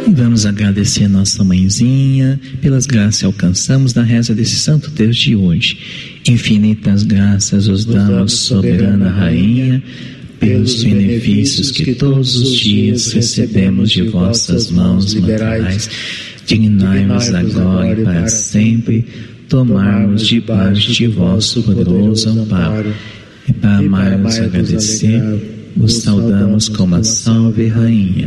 E vamos agradecer a nossa mãezinha pelas graças que alcançamos na reza desse santo Deus de hoje. Infinitas graças os damos, soberana Rainha, pelos benefícios que todos os dias recebemos de vossas mãos liberais. Dignai-vos agora e para sempre tomarmos debaixo de vosso poderoso amparo. E para mais agradecer, vos saudamos como a Salve Rainha.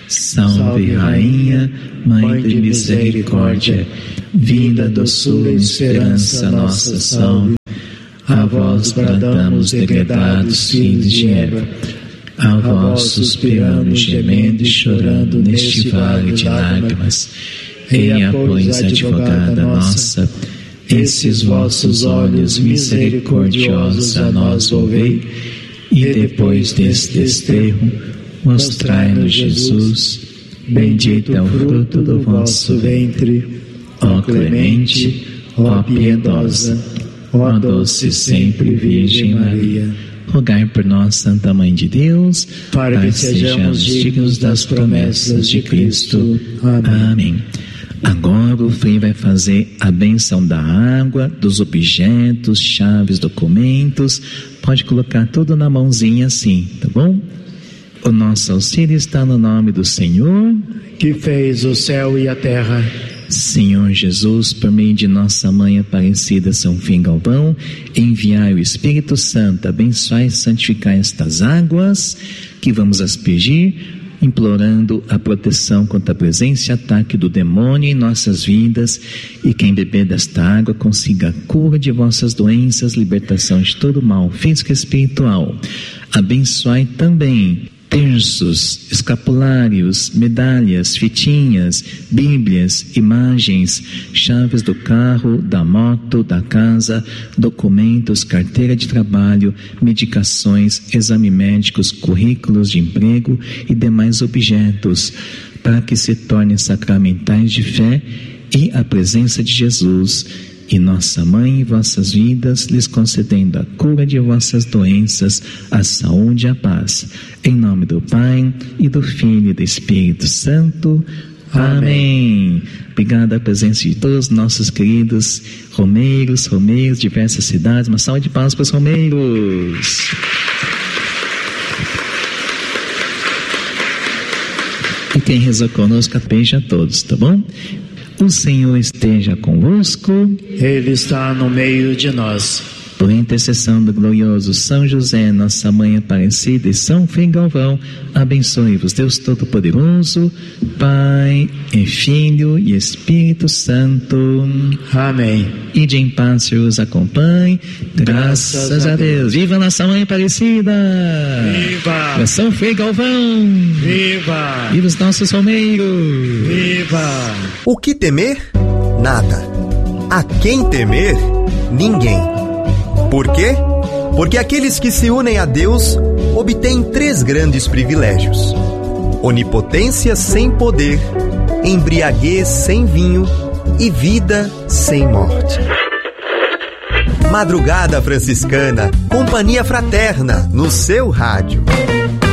Salve Rainha, Mãe de misericórdia, vida, doçura e esperança nossa, salve. A vós bradamos, degredados filhos de Eva, a vós suspiramos, gemendo e chorando neste vale de lágrimas. Eia, pois, advogada nossa, esses vossos olhos misericordiosos a nós volvei, e depois deste desterro, mostrai-nos Jesus, bendito é o fruto do vosso ventre. Ó clemente, ó piedosa, ó doce sempre Virgem Maria, rogai por nós, Santa Mãe de Deus, para que sejamos dignos das promessas de Cristo. Amém. Agora o Frei vai fazer a bênção da água, dos objetos, chaves, documentos. Pode colocar tudo na mãozinha assim, tá bom? O nosso auxílio está no nome do Senhor, que fez o céu e a terra. Senhor Jesus, por meio de nossa Mãe Aparecida São Fim Galvão, enviai o Espírito Santo, abençoai e santificai estas águas que vamos aspergir, implorando a proteção contra a presença e ataque do demônio em nossas vidas, e quem beber desta água consiga a cura de vossas doenças, libertação de todo mal físico e espiritual. Abençoai também terços, escapulários, medalhas, fitinhas, bíblias, imagens, chaves do carro, da moto, da casa, documentos, carteira de trabalho, medicações, exame médicos, currículos de emprego e demais objetos, para que se tornem sacramentais de fé e a presença de Jesus e nossa Mãe em vossas vidas, lhes concedendo a cura de vossas doenças, a saúde e a paz. Em nome do Pai, e do Filho e do Espírito Santo. Amém. Obrigado à presença de todos os nossos queridos romeiros, diversas cidades. Uma salva de palmas para os romeiros. E quem rezou conosco, beija a todos, tá bom? O Senhor esteja convosco. Ele está no meio de nós. Por intercessão do glorioso São José, nossa Mãe Aparecida, e São Fim Galvão, abençoe-vos Deus Todo-Poderoso, Pai e Filho e Espírito Santo. Amém. Ide em paz, Senhor os acompanhe. Graças a Deus. Viva nossa Mãe Aparecida. Viva. Viva São Fim Galvão. Viva. Viva os nossos romeiros. Viva. O que temer? Nada. A quem temer? Ninguém. Por quê? Porque aqueles que se unem a Deus obtêm 3 grandes privilégios: onipotência sem poder, embriaguez sem vinho e vida sem morte. Madrugada Franciscana, companhia fraterna no seu rádio.